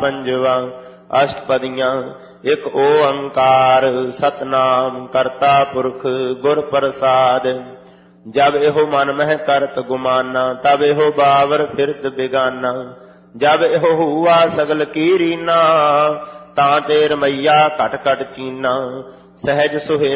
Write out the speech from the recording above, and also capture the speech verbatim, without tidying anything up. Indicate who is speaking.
Speaker 1: पंजवा। अष्टपदियां। एक ओंकार सतनाम करता पुरख गुर प्रसाद। जब एहो मन मह करत गुमाना तब एहो बावर फिरत बेगाना। जब एहो हुआ सगल की रीना तां ते रमैया घट घट चीना। सहज सुहे